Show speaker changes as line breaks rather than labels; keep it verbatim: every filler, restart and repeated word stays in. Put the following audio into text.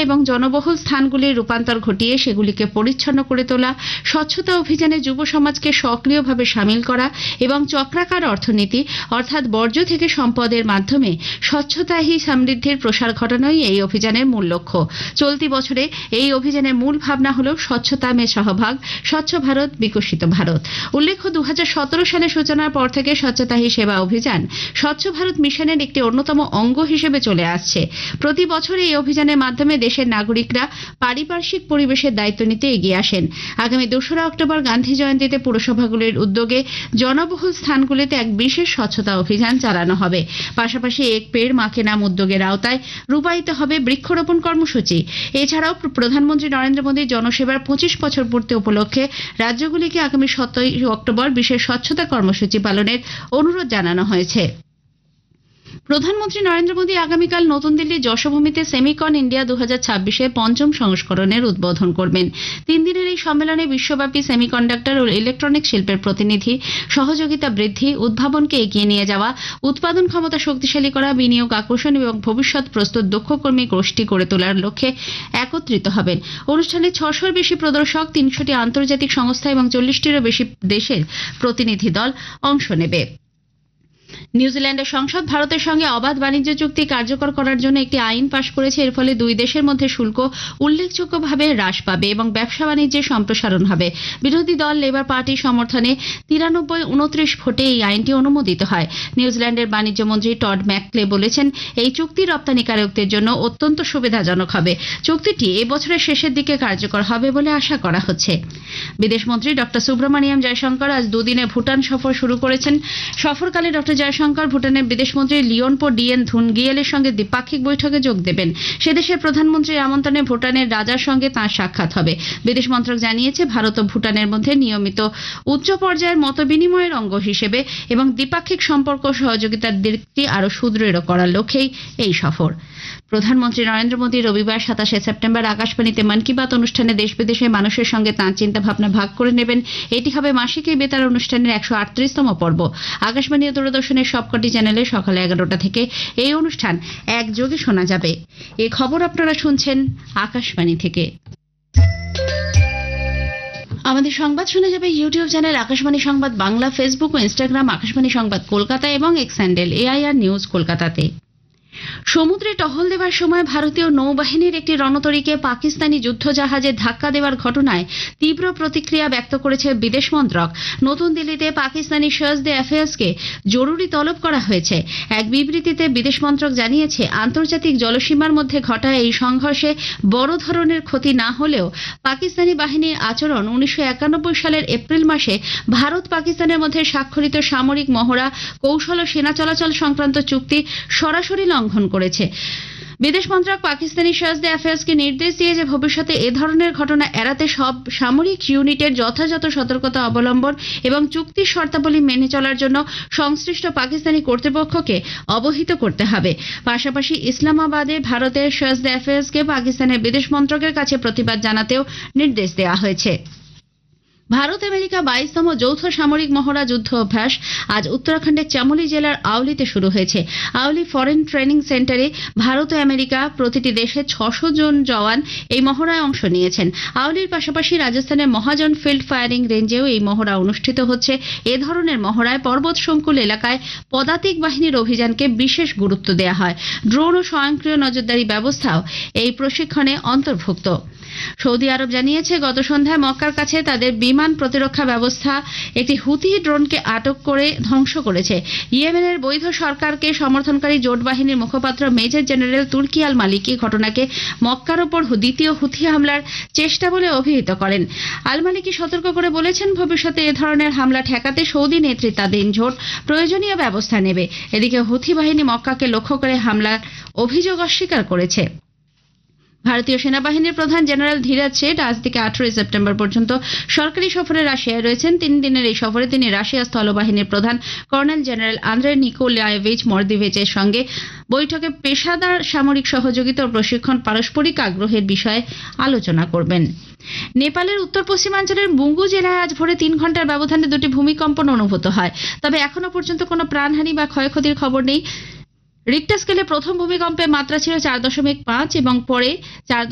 এবং জনবহুল স্থানগুলির রূপান্তর ঘটিয়ে সেগুলিকে পরিচ্ছন্ন করে তোলা, স্বচ্ছতা অভিযানে যুব সমাজকে সক্রিয়ভাবে সামিল করা এবং চক্রাকার অর্থনীতি অর্থাৎ বর্জ্য থেকে সম্পদের মাধ্যমে স্বচ্ছতা হি সমৃদ্ধির প্রসার ঘটানোই এই অভিযানের মূল লক্ষ্য। চলতি বছরে এই অভিযানের মূল ভাবনা হল স্বচ্ছতা মে সহভাগ, স্বচ্ছ ভারত বিকশিত ভারত। উল্লেখ্য দু হাজার সতেরো সালে সূচনার পর থেকে স্বচ্ছতা হি সেবা অভিযান স্বচ্ছ ভারত মিশনের একটি অন্যতম অঙ্গ হিসেবে চলে আসছে। প্রতি বছর এই অভিযানের মাধ্যমে দেশের নাগরিকরা পারিপার্শ্বিক পরিবেশের দায়িত্ব নিতে এগিয়ে আসেন। আগামী দোসরা অক্টোবর গান্ধী জয়ন্তীতে পুরসভাগুলির উদ্যোগে জনবহুল স্থানগুলিতে এক বিশেষ স্বচ্ছতা অভিযান চালানো হবে। পাশাপাশি এক পেড় মা কে নাম উদ্যোগের আওতায় রূপায়িত হবে বৃক্ষরোপণ কর্মসূচি। এছাড়াও প্রধানমন্ত্রী নরেন্দ্র মোদীর জনসেবার পঁচিশ বছর পূর্তি উপলক্ষে রাজ্যগুলিকে আগামী সতেরোই অক্টোবর বিশেষ স্বচ্ছতা কর্মসূচি পালনের অনুরোধ জানানো হয়েছে। প্রধানমন্ত্রী নরেন্দ্র মোদী আগামীকাল নতুন দিল্লির যশোভূমিতে সেমিকন ইন্ডিয়া দু হাজার ছাব্বিশের পঞ্চম সংস্করণের উদ্বোধন করবেন। তিন দিনের এই সম্মেলনে বিশ্বব্যাপী সেমিকন্ডাক্টর ও ইলেকট্রনিক শিল্পের প্রতিনিধি, সহযোগিতা বৃদ্ধি, উদ্ভাবনকে এগিয়ে নিয়ে যাওয়া, উৎপাদন ক্ষমতা শক্তিশালী করা, বিনিয়োগ আকর্ষণ এবং ভবিষ্যৎ প্রস্তুত দক্ষ কর্মী গোষ্ঠী গড়ে তোলার লক্ষ্যে একত্রিত হবেন। অনুষ্ঠানে ছশোর বেশি প্রদর্শক, তিনশোটি আন্তর্জাতিক সংস্থা এবং চল্লিশটিরও বেশি দেশের প্রতিনিধি দল অংশ নেবে। নিউজিল্যান্ডের সংসদ ভারতের সঙ্গে অবাধ বাণিজ্য চুক্তি কার্যকর করার জন্য একটি আইন পাশ করেছে। এর ফলে দুই দেশের মধ্যে শুল্ক উল্লেখযোগ্যভাবে হ্রাস পাবে এবং ব্যবসা বাণিজ্যের সম্প্রসারণ হবে। বিরোধী দল লেবার পার্টির সমর্থনে তিরানব্বই উনত্রিশ ভোটে এই আইনটি অনুমোদিত হয়। নিউজিল্যান্ডের বাণিজ্য মন্ত্রী টড ম্যাকক্লে বলেছেন, এই চুক্তি রপ্তানিকারকদের জন্য অত্যন্ত সুবিধাজনক হবে। চুক্তিটি এ বছরের শেষের দিকে কার্যকর হবে বলে আশা করা হচ্ছে। বিদেশমন্ত্রী ডক্টর সুব্রমণিয়াম জয়শঙ্কর আজ দুদিনে ভুটান সফর শুরু করেছেন। সফরকালে ডক্টর জয়শঙ্কর ভুটানের বিদেশমন্ত্রী লিওনপো ডিএন ধুনগিয়েলের সঙ্গে দ্বিপাক্ষিক বৈঠকে যোগ দেবেন। সে দেশের প্রধানমন্ত্রীর আমন্ত্রণে ভুটানের রাজার সঙ্গে তাঁর সাক্ষাৎ হবে। বিদেশ মন্ত্রক জানিয়েছে, ভারত ও ভুটানের মধ্যে নিয়মিত উচ্চ পর্যায়ের মত বিনিময়ের অঙ্গ হিসেবে এবং দ্বিপাক্ষিক সম্পর্ক সহযোগিতার দিকটি আরও সুদৃঢ় করার লক্ষ্যেই এই সফর। প্রধানমন্ত্রী নরেন্দ্র মোদী রবিবার সাতাশে সেপ্টেম্বর আকাশবাণীতে মন কি বাত অনুষ্ঠানে দেশ বিদেশের মানুষের সঙ্গে তাঁর চিন্তা ভাবনা ভাগ করে নেবেন। এটি হবে মাসিক এই বেতার অনুষ্ঠানের একশো আটত্রিশতম পর্ব। আকাশবাণী ও দূরদর্শনের সবকটি চ্যানেলে সকালে এগারোটা থেকে এই অনুষ্ঠান একযোগে শোনা যাবে। এই খবর আপনারা শুনছেন আকাশবাণী থেকে। আমাদের সংবাদ শোনা যাবে ইউটিউব চ্যানেল আকাশবাণী সংবাদ বাংলা, ফেসবুক ও ইনস্টাগ্রাম আকাশবাণী সংবাদ কলকাতা এবং এক্স হ্যান্ডেল এআইআর নিউজ কলকাতাতে। সমুদ্রে টহল দেওয়ার সময় ভারতীয় নৌবাহিনীর একটি রণতরীকে পাকিস্তানি যুদ্ধজাহাজে ধাক্কা দেওয়ার ঘটনায় তীব্র প্রতিক্রিয়া ব্যক্ত করেছে বিদেশ মন্ত্রক। নতুন দিল্লিতে পাকিস্তানি শাহজাদে অ্যাফেয়ার্সকে জরুরি তলব করা হয়েছে। এক বিবৃতিতে বিদেশ মন্ত্রক জানিয়েছে, আন্তর্জাতিক জলসীমার মধ্যে ঘটা এই সংঘর্ষে বড় ধরনের ক্ষতি না হলেও পাকিস্তানি বাহিনীর আচরণ উনিশশো একানব্বই সালের এপ্রিল মাসে ভারত পাকিস্তানের মধ্যে স্বাক্ষরিত সামরিক মহড়া, কৌশল ও সেনা চলাচল সংক্রান্ত চুক্তি সরাসরি লঙ্ঘন করেছে। বিদেশ মন্ত্রক পাকিস্তানি শাহজাদে অ্যাফেয়ার্সকে নির্দেশ দিয়ে যে ভবিষ্যতে এ ধরনের ঘটনা এড়াতে সব সামরিক ইউনিটের যথাযথ সতর্কতা অবলম্বন এবং চুক্তির শর্তাবলী মেনে চলার জন্য সংশ্লিষ্ট পাকিস্তানি কর্তৃপক্ষকে অবহিত করতে হবে। পাশাপাশি ইসলামাবাদে ভারতের শাহজাদে অ্যাফেয়ার্সকে পাকিস্তানের বিদেশ মন্ত্রকের কাছে প্রতিবাদ জানাতেও নির্দেশ দেওয়া হয়েছে। ভারত আমেরিকা বাইশতম যৌথ সামরিক মহড়া যুদ্ধ অভ্যাস আজ উত্তরাখণ্ডের চামোলি জেলার আওলিতে শুরু হয়েছে। আওলি ফরেন ট্রেনিং সেন্টারে ভারত ও আমেরিকা প্রতিটি দেশের ছশো জন জওয়ান এই মহড়ায় অংশ নিয়েছেন। আওলির পাশাপাশি রাজস্থানের মহাজন ফিল্ড ফায়ারিং রেঞ্জেও এই মহড়া অনুষ্ঠিত হচ্ছে। এ ধরনের মহড়ায় পর্বত সংকুল এলাকায় পদাতিক বাহিনীর অভিযানকে বিশেষ গুরুত্ব দেওয়া হয়। ড্রোন ও স্বয়ংক্রিয় নজরদারি ব্যবস্থাও এই প্রশিক্ষণে অন্তর্ভুক্ত। সৌদি আরব জানিয়েছে, গত সন্ধ্যায় মক্কার কাছে তাদের বিমান প্রতিরক্ষা ব্যবস্থা একটি হুতি ড্রোনকে আটক করে ধ্বংস করেছে। ইয়েমেনের বৈধ সরকারকে সমর্থনকারী জোট বাহিনীর মুখপাত্র মেজর জেনারেল তুর্কি আল মালিকি ঘটনাকে মক্কার ওপর দ্বিতীয় হুথি হামলার চেষ্টা বলে অভিহিত করেন। আল মালিকি সতর্ক করে বলেছেন, ভবিষ্যতে এ ধরনের হামলা ঠেকাতে সৌদি নেতৃত্বাধীন জোট প্রয়োজনীয় ব্যবস্থা নেবে। এদিকে হুথি বাহিনী মক্কাকে লক্ষ্য করে হামলার অভিযোগ অস্বীকার করেছে। ভারতীয় সেনাবাহিনীর প্রধান জেনারেল ধীরাজ শেঠ আজ থেকে আঠারোই সেপ্টেম্বর পর্যন্ত সরকারি সফরে রাশিয়ায় রয়েছেন। তিন দিনের এই সফরে তিনি রাশিয়া স্থলবাহিনীর প্রধান কর্নেল জেনারেল আন্দ্রে নিকোলায়েভিচ মর্দিভেচের সঙ্গে বৈঠকে পেশাদার সামরিক সহযোগিতা ও প্রশিক্ষণ পারস্পরিক আগ্রহের বিষয়ে আলোচনা করবেন। নেপালের উত্তর পশ্চিমাঞ্চলের মুঙ্গু জেলায় আজ ভোরে তিন ঘন্টার ব্যবধানে দুটি ভূমিকম্পন অনুভূত হয়। তবে এখনো পর্যন্ত কোনো প্রাণহানি বা ক্ষয়ক্ষতির খবর নেই। রিক্টার স্কেলে প্রথম ভূমিকম্পের মাত্রা ছিল চার দশমিক পাঁচ এবং পরে চার